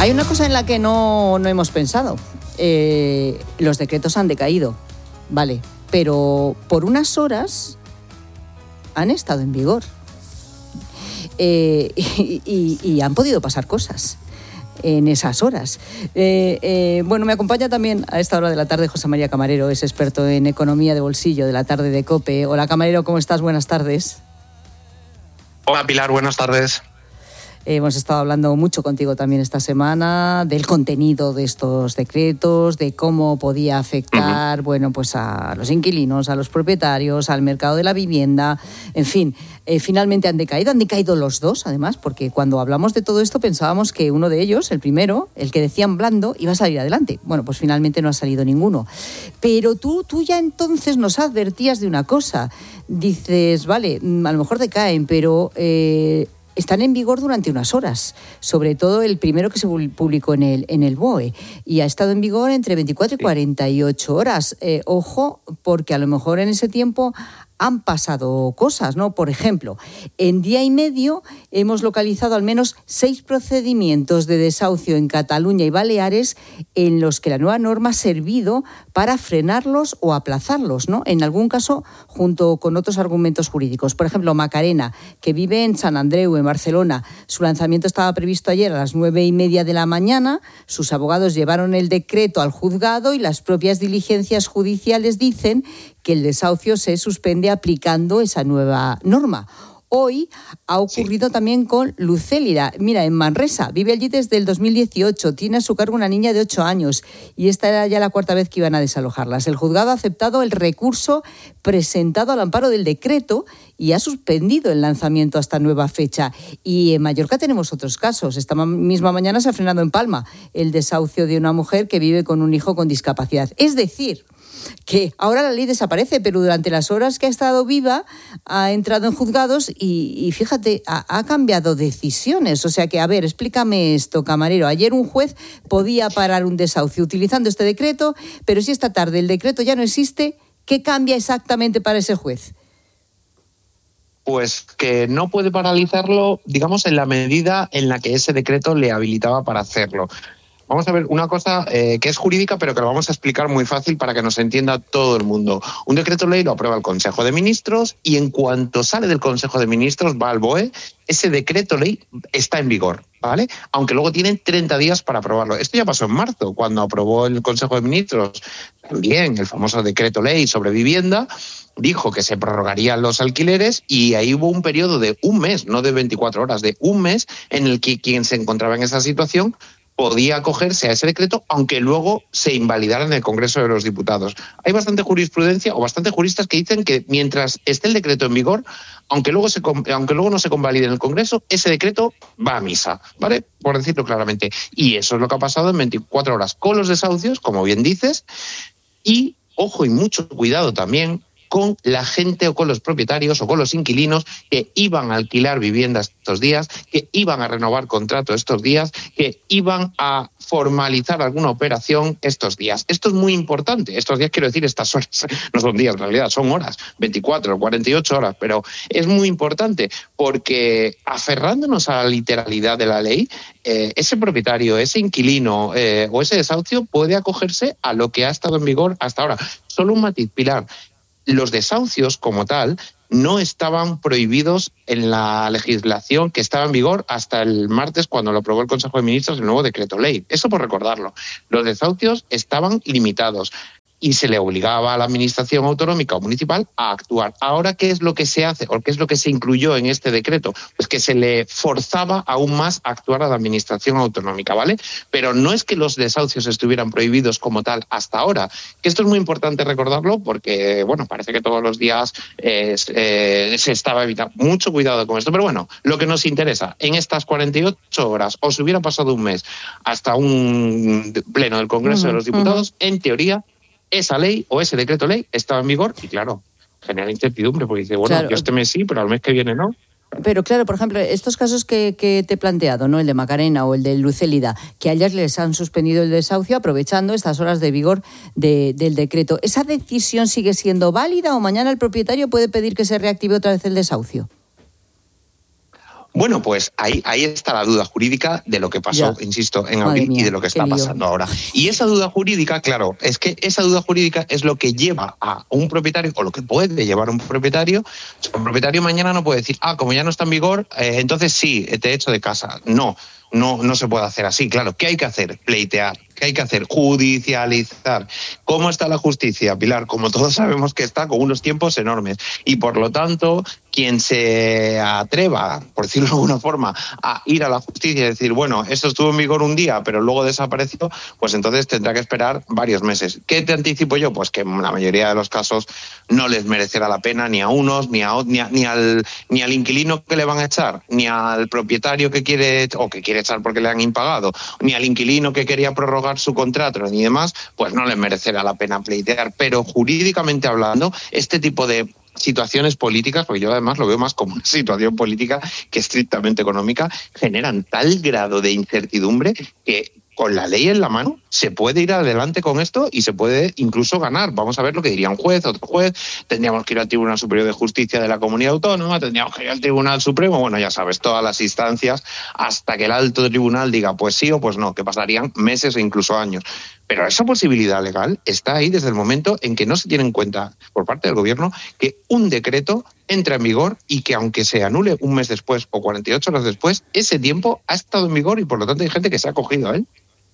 Hay una cosa en la que no hemos pensado. Los decretos han decaído, vale, pero por unas horas han estado en vigor y han podido pasar cosas en esas horas. Bueno, me acompaña también a esta hora de la tarde José María Camarero, es experto en economía de bolsillo de la tarde de COPE. Hola Camarero, ¿cómo estás? Buenas tardes. Hola Pilar, buenas tardes. Hemos estado hablando mucho contigo también esta semana del contenido de estos decretos, de cómo podía afectar, bueno, pues a los inquilinos, a los propietarios, al mercado de la vivienda, en fin. Finalmente han decaído los dos, además, porque cuando hablamos de todo esto pensábamos que uno de ellos, el primero, el que decían blando, iba a salir adelante. Bueno, pues finalmente no ha salido ninguno. Pero tú ya entonces nos advertías de una cosa. Dices, vale, a lo mejor decaen, pero están en vigor durante unas horas, sobre todo el primero que se publicó en el BOE, y ha estado en vigor entre 24 y 48 horas. Ojo, porque a lo mejor en ese tiempo han pasado cosas, ¿no? Por ejemplo, en día y medio hemos localizado al menos 6 procedimientos de desahucio en Cataluña y Baleares en los que la nueva norma ha servido para frenarlos o aplazarlos, ¿no? En algún caso, junto con otros argumentos jurídicos. Por ejemplo, Macarena, que vive en Sant Andreu, en Barcelona. Su lanzamiento estaba previsto ayer a las 9:30 de la mañana. Sus abogados llevaron el decreto al juzgado y las propias diligencias judiciales dicen que el desahucio se suspende aplicando esa nueva norma. Hoy ha ocurrido también con Lucélida. Mira, en Manresa, vive allí desde el 2018, tiene a su cargo una niña de 8 años y esta era ya la 4ª vez que iban a desalojarlas. El juzgado ha aceptado el recurso presentado al amparo del decreto y ha suspendido el lanzamiento hasta nueva fecha. Y en Mallorca tenemos otros casos. Esta misma mañana se ha frenado en Palma el desahucio de una mujer que vive con un hijo con discapacidad. Es decir, que ahora la ley desaparece, pero durante las horas que ha estado viva ha entrado en juzgados y fíjate, ha cambiado decisiones. O sea que, a ver, explícame esto, Camarero. Ayer un juez podía parar un desahucio utilizando este decreto, pero si esta tarde el decreto ya no existe, ¿qué cambia exactamente para ese juez? Pues que no puede paralizarlo, digamos, en la medida en la que ese decreto le habilitaba para hacerlo. Vamos a ver una cosa que es jurídica, pero que lo vamos a explicar muy fácil para que nos entienda todo el mundo. Un decreto ley lo aprueba el Consejo de Ministros y en cuanto sale del Consejo de Ministros va al BOE, ese decreto ley está en vigor, ¿vale? Aunque luego tienen 30 días para aprobarlo. Esto ya pasó en marzo, cuando aprobó el Consejo de Ministros también el famoso decreto ley sobre vivienda. Dijo que se prorrogarían los alquileres y ahí hubo un periodo de un mes, no de 24 horas, de un mes en el que quien se encontraba en esa situación podía acogerse a ese decreto, aunque luego se invalidara en el Congreso de los Diputados. Hay bastante jurisprudencia o bastantes juristas que dicen que mientras esté el decreto en vigor, aunque luego no se convalide en el Congreso, ese decreto va a misa, ¿vale? Por decirlo claramente. Y eso es lo que ha pasado en 24 horas con los desahucios, como bien dices, y, ojo, y mucho cuidado también con la gente o con los propietarios o con los inquilinos que iban a alquilar viviendas estos días, que iban a renovar contrato estos días, que iban a formalizar alguna operación estos días. Esto es muy importante. Estos días, quiero decir, estas horas no son días en realidad, son horas, 24 o 48 horas, pero es muy importante porque aferrándonos a la literalidad de la ley, ese propietario, ese inquilino o ese desahucio puede acogerse a lo que ha estado en vigor hasta ahora. Solo un matiz, Pilar. Los desahucios, como tal, no estaban prohibidos en la legislación que estaba en vigor hasta el martes, cuando lo aprobó el Consejo de Ministros el nuevo decreto ley. Eso por recordarlo. Los desahucios estaban limitados y se le obligaba a la administración autonómica o municipal a actuar. Ahora, ¿qué es lo que se hace o qué es lo que se incluyó en este decreto? Pues que se le forzaba aún más a actuar a la administración autonómica, ¿vale? Pero no es que los desahucios estuvieran prohibidos como tal hasta ahora, que esto es muy importante recordarlo porque, bueno, parece que todos los días se estaba evitando. Mucho cuidado con esto, pero bueno, lo que nos interesa, en estas 48 horas, o se hubiera pasado un mes hasta un pleno del Congreso de los Diputados, en teoría, esa ley o ese decreto ley estaba en vigor y, claro, genera incertidumbre porque dice, bueno, claro, yo este mes sí, pero al mes que viene no. Pero claro, por ejemplo, estos casos que te he planteado, ¿no? El de Macarena o el de Lucélida, que ayer les han suspendido el desahucio aprovechando estas horas de vigor del decreto. ¿Esa decisión sigue siendo válida o mañana el propietario puede pedir que se reactive otra vez el desahucio? Bueno, pues ahí está la duda jurídica de lo que pasó, insisto, en abril y de lo que está pasando ahora. Y esa duda jurídica, claro, es que esa duda jurídica es lo que lleva a un propietario, o lo que puede llevar a un propietario. Un propietario mañana no puede decir, como ya no está en vigor, entonces sí, te echo de casa. No se puede hacer así. Claro, ¿qué hay que hacer? Pleitear. ¿Qué hay que hacer? Judicializar. ¿Cómo está la justicia, Pilar? Como todos sabemos que está con unos tiempos enormes. Y por lo tanto, quien se atreva, por decirlo de alguna forma, a ir a la justicia y decir, bueno, esto estuvo en vigor un día, pero luego desapareció, pues entonces tendrá que esperar varios meses. ¿Qué te anticipo yo? Pues que en la mayoría de los casos no les merecerá la pena ni a unos, ni al inquilino que le van a echar, ni al propietario que quiere echar porque le han impagado, ni al inquilino que quería prorrogar su contrato ni demás, pues no les merecerá la pena pleitear. Pero jurídicamente hablando, este tipo de situaciones políticas, porque yo además lo veo más como una situación política que estrictamente económica, generan tal grado de incertidumbre que con la ley en la mano se puede ir adelante con esto y se puede incluso ganar. Vamos a ver lo que diría un juez, otro juez, tendríamos que ir al Tribunal Superior de Justicia de la Comunidad Autónoma, tendríamos que ir al Tribunal Supremo, bueno, ya sabes, todas las instancias, hasta que el alto tribunal diga pues sí o pues no, que pasarían meses e incluso años. Pero esa posibilidad legal está ahí desde el momento en que no se tiene en cuenta por parte del gobierno que un decreto entra en vigor y que aunque se anule un mes después o 48 horas después, ese tiempo ha estado en vigor y por lo tanto hay gente que se ha acogido a él.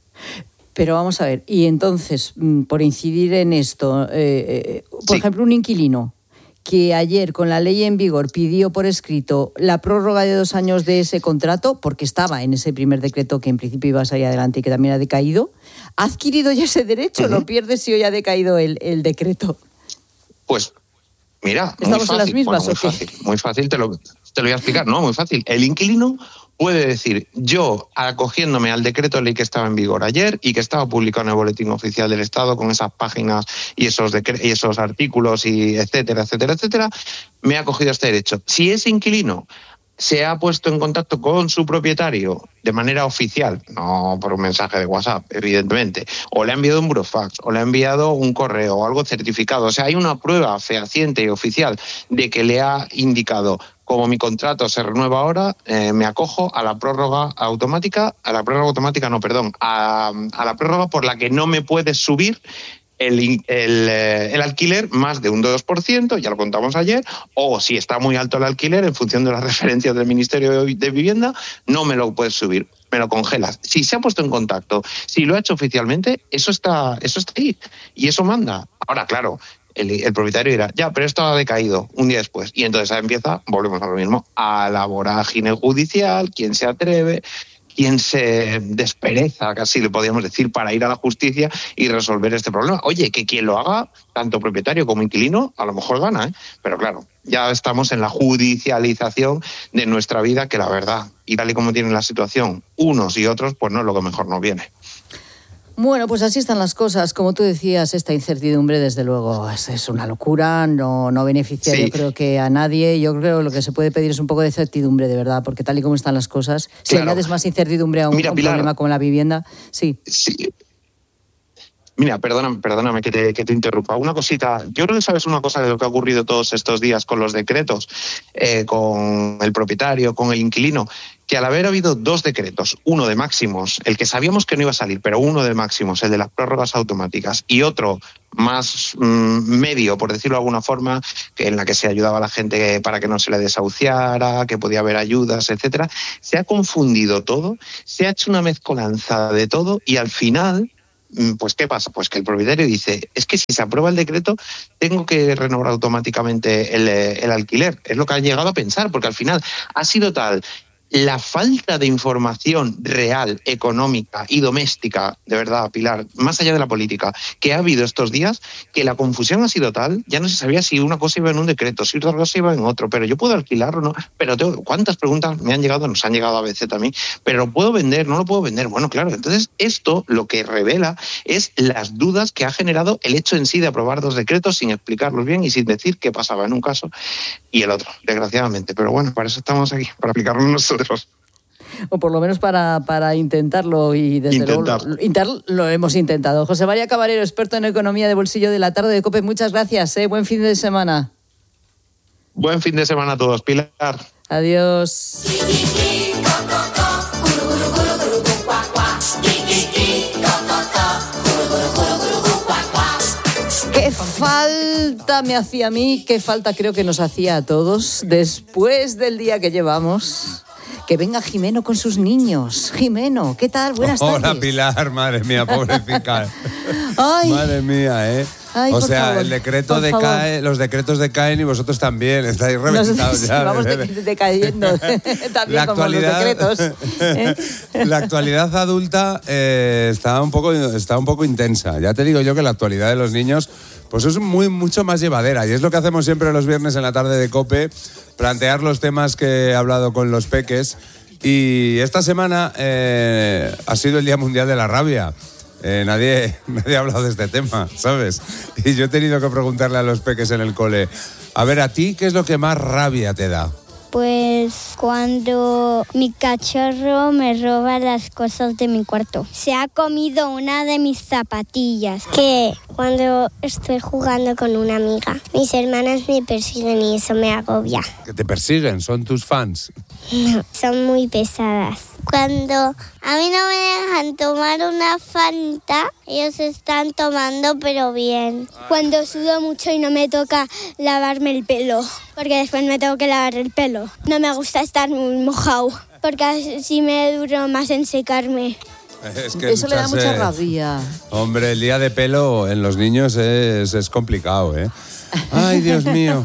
Pero vamos a ver, y entonces, por incidir en esto, por ejemplo, un inquilino que ayer con la ley en vigor pidió por escrito la prórroga de 2 años de ese contrato, porque estaba en ese primer decreto que en principio iba a salir adelante y que también ha decaído, ¿ha adquirido ya ese derecho? ¿Lo pierde si hoy ha decaído el decreto? Pues mira, ¿estamos en las mismas o qué? Muy fácil, te lo voy a explicar, ¿no? Muy fácil. El inquilino puede decir, yo acogiéndome al decreto de ley que estaba en vigor ayer y que estaba publicado en el Boletín Oficial del Estado con esas páginas y esos artículos y etcétera, me he acogido a este derecho. Si ese inquilino se ha puesto en contacto con su propietario de manera oficial, no por un mensaje de WhatsApp, evidentemente, o le ha enviado un burofax, o le ha enviado un correo o algo certificado, o sea, hay una prueba fehaciente y oficial de que le ha indicado, como mi contrato se renueva ahora, me acojo a la prórroga automática, a la prórroga por la que no me puedes subir el alquiler más de un 2%, ya lo contamos ayer, o si está muy alto el alquiler, en función de las referencias del Ministerio de Vivienda, no me lo puedes subir, me lo congelas. Si se ha puesto en contacto, si lo ha hecho oficialmente, eso está ahí y eso manda. Ahora, claro, el propietario dirá, ya, pero esto ha decaído un día después. Y entonces volvemos a lo mismo, a la vorágine judicial, quién se atreve, quién se despereza, casi le podríamos decir, para ir a la justicia y resolver este problema. Oye, que quien lo haga, tanto propietario como inquilino, a lo mejor gana, ¿eh? Pero claro, ya estamos en la judicialización de nuestra vida, que la verdad, y tal y como tiene la situación unos y otros, pues no es lo que mejor nos viene. Bueno, pues así están las cosas. Como tú decías, esta incertidumbre, desde luego, es una locura, no beneficia yo creo que a nadie. Yo creo que lo que se puede pedir es un poco de certidumbre, de verdad, porque tal y como están las cosas, si añades más incertidumbre a un problema como la vivienda, sí. Mira, perdóname que te interrumpa. Una cosita, yo creo que sabes una cosa de lo que ha ocurrido todos estos días con los decretos, con el propietario, con el inquilino, que al haber habido 2 decretos, uno de máximos, el que sabíamos que no iba a salir, pero uno de máximos, el de las prórrogas automáticas, y otro más medio, por decirlo de alguna forma, que en la que se ayudaba a la gente para que no se le desahuciara, que podía haber ayudas, etcétera, se ha confundido todo, se ha hecho una mezcolanza de todo y al final, pues ¿qué pasa? Pues que el propietario dice, es que si se aprueba el decreto tengo que renovar automáticamente el alquiler. Es lo que ha llegado a pensar, porque al final ha sido tal la falta de información real, económica y doméstica, de verdad, Pilar, más allá de la política, que ha habido estos días, que la confusión ha sido tal, ya no se sabía si una cosa iba en un decreto, si otra cosa iba en otro, pero yo puedo alquilar o no, pero ¿cuántas preguntas me han llegado? Nos han llegado a veces también, pero ¿lo puedo vender? ¿No lo puedo vender? Bueno, claro, entonces esto lo que revela es las dudas que ha generado el hecho en sí de aprobar 2 decretos sin explicarlos bien y sin decir qué pasaba en un caso y el otro, desgraciadamente. Pero bueno, para eso estamos aquí, para aplicarlo nosotros. O por lo menos para intentarlo y desde luego lo hemos intentado. José María Camarero, experto en economía de bolsillo de la tarde de COPE, muchas gracias. Buen fin de semana. Buen fin de semana a todos, Pilar. Adiós. Qué falta me hacía a mí, qué falta creo que nos hacía a todos después del día que llevamos. Que venga Jimeno con sus niños. Jimeno, ¿qué tal? Buenas tardes. Hola, Pilar, madre mía, pobrecita. Ay. Madre mía, ¿eh? Ay, o por sea, favor, el decreto por decae, los decretos decaen y vosotros también. Estáis reventados ya. Vamos decayendo también como los decretos. La actualidad adulta está un poco intensa. Ya te digo yo que la actualidad de los niños pues es mucho más llevadera. Y es lo que hacemos siempre los viernes en la tarde de COPE, plantear los temas que he hablado con los peques. Y esta semana ha sido el Día Mundial de la Rabia. Nadie ha hablado de este tema, ¿sabes? Y yo he tenido que preguntarle a los peques en el cole, a ver, ¿a ti qué es lo que más rabia te da? Pues cuando mi cachorro me roba las cosas de mi cuarto. Se ha comido una de mis zapatillas. Que cuando estoy jugando con una amiga, mis hermanas me persiguen y eso me agobia. ¿Que te persiguen? ¿Son tus fans? No, son muy pesadas. Cuando a mí no me dejan tomar una Fanta, ellos están tomando pero bien. Cuando sudo mucho y no me toca lavarme el pelo, porque después me tengo que lavar el pelo. No me gusta estar muy mojado, porque así me duro más en secarme. Es que eso le da mucha rabia. Hombre, el día de pelo en los niños es complicado, ¿eh? Ay, Dios mío.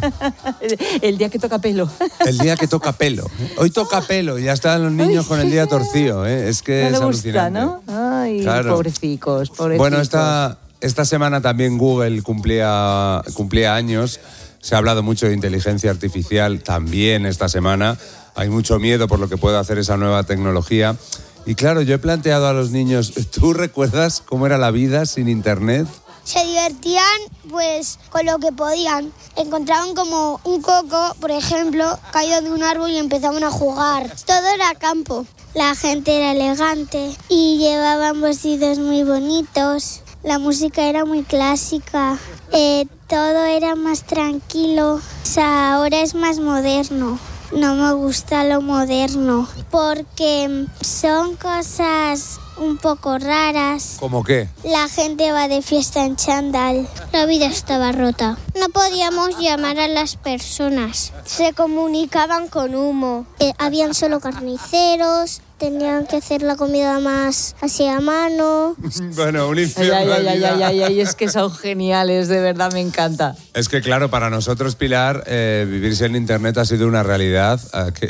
El día que toca pelo. El día que toca pelo. Hoy toca pelo y ya están los niños con el día torcido, ¿eh? Es que no es le gusta, alucinante. ¿no? Ay, claro. pobrecicos. Bueno, esta semana también Google cumplía años. Se ha hablado mucho de inteligencia artificial también esta semana. Hay mucho miedo por lo que puede hacer esa nueva tecnología. Y claro, yo he planteado a los niños, ¿tú recuerdas cómo era la vida sin internet? Se divertían pues con lo que podían. Encontraban como un coco, por ejemplo, caído de un árbol y empezaban a jugar. Todo era campo. La gente era elegante y llevaban vestidos muy bonitos. La música era muy clásica. Todo era más tranquilo. O sea, ahora es más moderno. No me gusta lo moderno porque son cosas un poco raras. ¿Cómo qué? La gente va de fiesta en chándal. La vida estaba rota. No podíamos llamar a las personas. Se comunicaban con humo. Habían solo carniceros. Tenían que hacer la comida más así a mano. Bueno, un infierno. Ay, es que son geniales, de verdad, me encanta. Es que claro, para nosotros, Pilar, vivir sin internet ha sido una realidad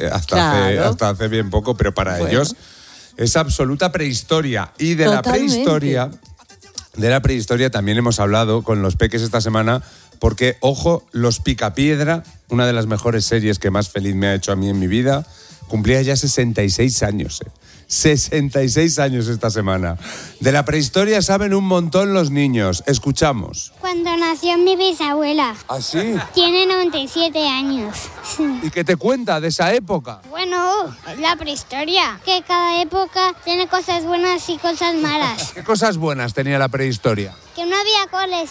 hasta hace bien poco, pero para ellos es absoluta prehistoria. Y de Totalmente. la prehistoria también hemos hablado con los peques esta semana, porque, ojo, Los Picapiedra, una de las mejores series que más feliz me ha hecho a mí en mi vida, cumplía ya 66 años. 66 años esta semana. De la prehistoria saben un montón los niños. Escuchamos. Cuando nació mi bisabuela. ¿Ah, sí? Tiene 97 años. ¿Y qué te cuenta de esa época? Bueno, es la prehistoria. Que cada época tiene cosas buenas y cosas malas. ¿Qué cosas buenas tenía la prehistoria? Que no había coles.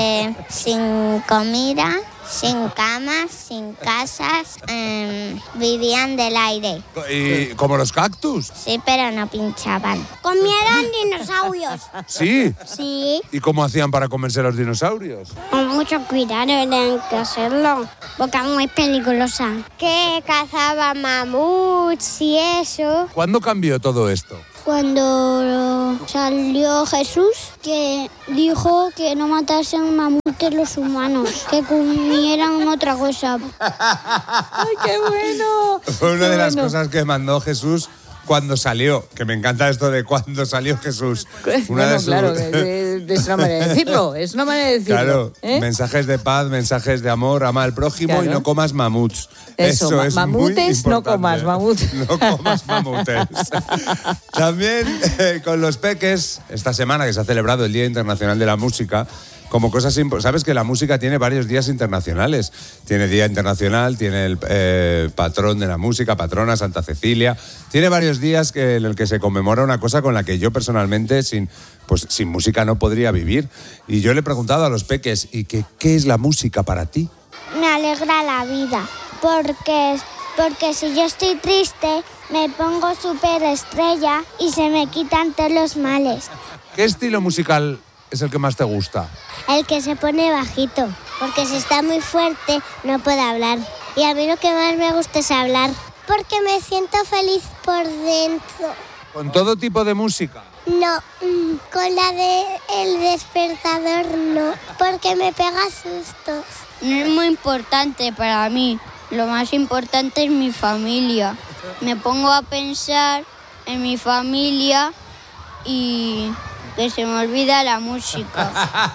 Sin comida, sin camas, sin casas. Vivían del aire. ¿Y como los cactus? Sí, pero no pinchaban. Comieron dinosaurios. ¿Sí? Sí. ¿Y cómo hacían para comerse los dinosaurios? Con mucho cuidado tenían que hacerlo, porque es muy peligrosa. Que cazaban mamuts y eso. ¿Cuándo cambió todo esto? Cuando salió Jesús, que dijo que no matasen mamutes los humanos, que comieran otra cosa. ¡Ay, qué bueno! Fue una de las cosas que mandó Jesús cuando salió, que me encanta esto de cuando salió Jesús. Claro, es una manera de decirlo, Claro, mensajes de paz, mensajes de amor, ama al prójimo y no comas mamuts. Eso es mamutes, muy no comas mamuts. No comas mamutes. También con los peques, esta semana que se ha celebrado el Día Internacional de la Música, como cosas sabes que la música tiene varios días internacionales. Tiene Día Internacional, tiene el patrón de la música, patrona Santa Cecilia. Tiene varios días en el que se conmemora una cosa con la que yo personalmente sin música no podría vivir. Y yo le he preguntado a los peques, ¿y qué es la música para ti? Me alegra la vida, porque porque si yo estoy triste, me pongo superestrella y se me quitan todos los males. ¿Qué estilo musical es el que más te gusta? El que se pone bajito, porque si está muy fuerte no puede hablar. Y a mí lo que más me gusta es hablar. Porque me siento feliz por dentro. ¿Con todo tipo de música? No, con la de El Despertador no, porque me pega sustos. No es muy importante para mí. Lo más importante es mi familia. Me pongo a pensar en mi familia y que se me olvida la música.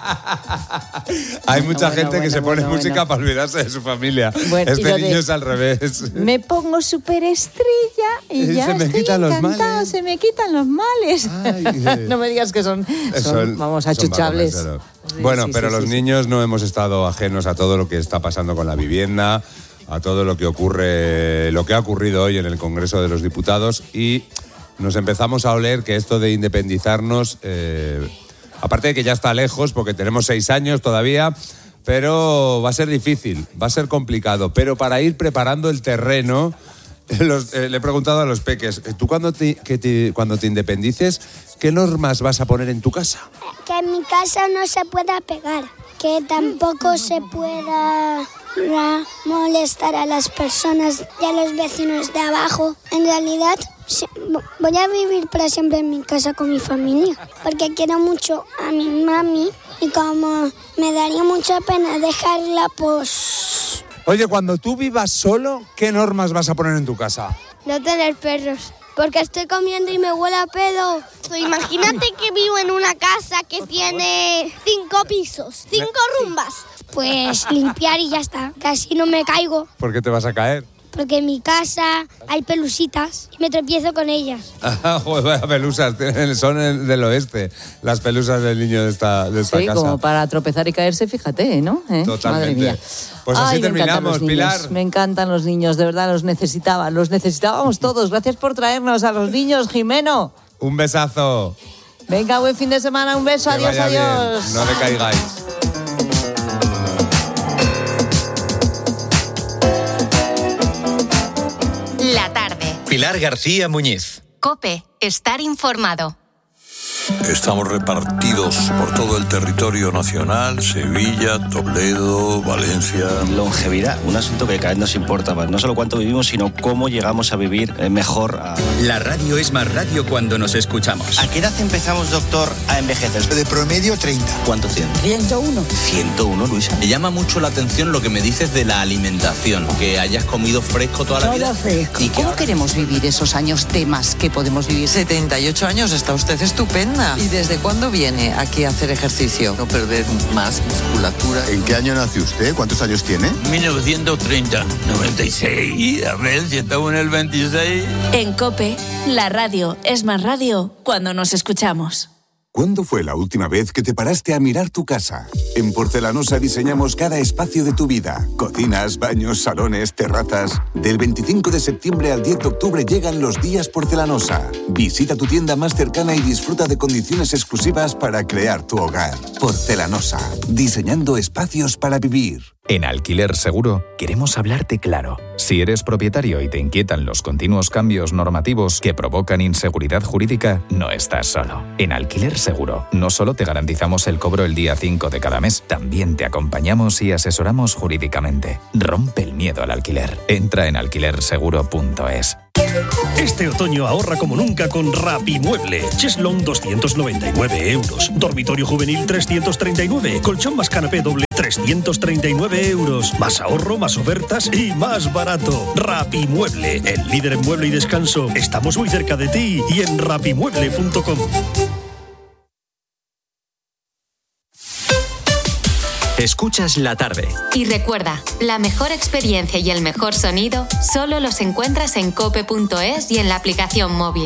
Hay mucha gente que se pone música para olvidarse de su familia. Este niño es al revés. Me pongo superestrella y ya se me quitan los males. Se me quitan los males. Ay, no me digas que son vamos, achuchables. Bueno, pero los niños no hemos estado ajenos a todo lo que está pasando con la vivienda, a todo lo que ocurre, lo que ha ocurrido hoy en el Congreso de los Diputados, y nos empezamos a oler que esto de independizarnos, aparte de que ya está lejos, porque tenemos 6 años todavía, pero va a ser difícil, va a ser complicado. Pero para ir preparando el terreno, le he preguntado a los peques, ¿tú cuando te independices, qué normas vas a poner en tu casa? Que en mi casa no se pueda pegar, que tampoco se pueda molestar a las personas y a los vecinos de abajo. En realidad, voy a vivir para siempre en mi casa con mi familia, porque quiero mucho a mi mami y como me daría mucha pena dejarla, pues... Oye, cuando tú vivas solo, ¿qué normas vas a poner en tu casa? No tener perros, porque estoy comiendo y me huele a pedo. Imagínate que vivo en una casa que tiene 5 pisos, 5 rumbas. Pues limpiar y ya está, que así no me caigo. ¿Por qué te vas a caer? Porque en mi casa hay pelusitas y me tropiezo con ellas. Joder, vaya pelusas, son del oeste, las pelusas del niño de esta casa. Sí, como para tropezar y caerse, fíjate, ¿no? Totalmente. Madre mía. Pues así terminamos, Pilar. Me encantan los niños, de verdad, los necesitábamos todos. Gracias por traernos a los niños, Jimeno. Un besazo. Venga, buen fin de semana, un beso, Que adiós, vaya bien. No decaigáis. La tarde. Pilar García Muñiz. COPE. Estar informado. Estamos repartidos por todo el territorio nacional, Sevilla, Toledo, Valencia. Longevidad, un asunto que cada vez nos importa más. No solo cuánto vivimos, sino cómo llegamos a vivir mejor. La radio es más radio cuando nos escuchamos. ¿A qué edad empezamos, doctor, a envejecer? De promedio 30. ¿Cuánto 100? 101. 101, Luisa. Me llama mucho la atención lo que me dices de la alimentación, que hayas comido fresco toda la vida. Fresco. ¿Y cómo queremos vivir esos años temas que podemos vivir? 78 años, está usted estupenda. ¿Y desde cuándo viene aquí a hacer ejercicio? No perder más musculatura. ¿En qué año nació usted? ¿Cuántos años tiene? 1930. 96. A ver si estamos en el 26. En COPE, la radio es más radio cuando nos escuchamos. ¿Cuándo fue la última vez que te paraste a mirar tu casa? En Porcelanosa diseñamos cada espacio de tu vida. Cocinas, baños, salones, terrazas. Del 25 de septiembre al 10 de octubre llegan los días Porcelanosa. Visita tu tienda más cercana y disfruta de condiciones exclusivas para crear tu hogar. Porcelanosa. Diseñando espacios para vivir. En Alquiler Seguro queremos hablarte claro. Si eres propietario y te inquietan los continuos cambios normativos que provocan inseguridad jurídica, no estás solo. En Alquiler Seguro no solo te garantizamos el cobro el día 5 de cada mes, también te acompañamos y asesoramos jurídicamente. Rompe el miedo al alquiler. Entra en alquilerseguro.es. Este otoño ahorra como nunca con Rapimueble. Cheslong 299 €. Dormitorio juvenil 339. Colchón más canapé doble 339 €. Más ahorro, más ofertas y más barato. Rapimueble, el líder en mueble y descanso. Estamos muy cerca de ti y en rapimueble.com. Escuchas La Tarde. Y recuerda, la mejor experiencia y el mejor sonido solo los encuentras en cope.es y en la aplicación móvil.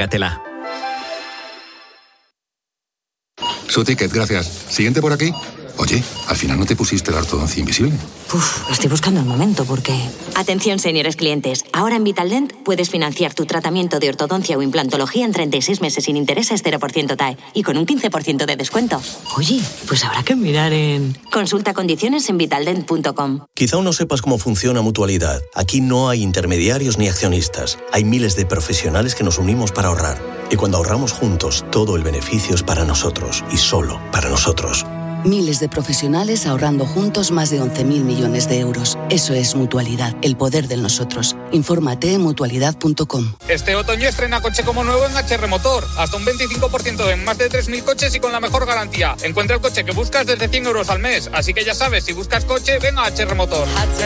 Descárgatela. Su ticket, gracias. Siguiente por aquí. Oye, al final no te pusiste la ortodoncia invisible. Estoy buscando el momento porque... Atención, señores clientes. Ahora en Vitaldent puedes financiar tu tratamiento de ortodoncia o implantología en 36 meses sin intereses 0% TAE y con un 15% de descuento. Oye, pues habrá que mirar en... Consulta condiciones en vitaldent.com. Quizá aún no sepas cómo funciona Mutualidad. Aquí no hay intermediarios ni accionistas. Hay miles de profesionales que nos unimos para ahorrar. Y cuando ahorramos juntos, todo el beneficio es para nosotros y solo para nosotros. Miles de profesionales ahorrando juntos más de 11.000 millones de euros. Eso es Mutualidad, el poder del nosotros. Infórmate en mutualidad.com. Este otoño estrena coche como nuevo en HR Motor. Hasta un 25% en más de 3.000 coches y con la mejor garantía. Encuentra el coche que buscas desde 100 euros al mes. Así que ya sabes, si buscas coche, ven a HR Motor.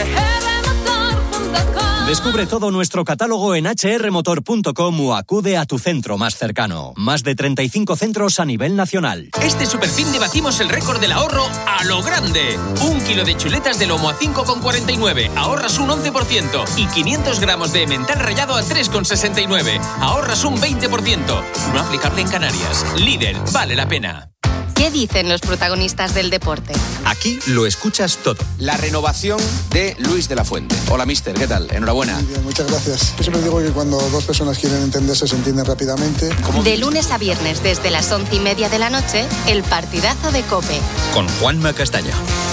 Descubre todo nuestro catálogo en hrmotor.com o acude a tu centro más cercano. Más de 35 centros a nivel nacional. Este superfin batimos el récord del ahorro a lo grande. 1 kilo de chuletas de lomo a 5,49. Ahorras un 11%. Y 500 gramos de emmental rallado a 3,69. Ahorras un 20%. No aplicable en Canarias. Líder, vale la pena. ¿Qué dicen los protagonistas del deporte? Aquí lo escuchas todo. La renovación de Luis de la Fuente. Hola, mister, ¿qué tal? Enhorabuena. Muy bien, muchas gracias. Yo siempre digo que cuando dos personas quieren entenderse, se entienden rápidamente. De lunes a viernes, desde las 11:30 de la noche, el partidazo de COPE. Con Juanma Castaño.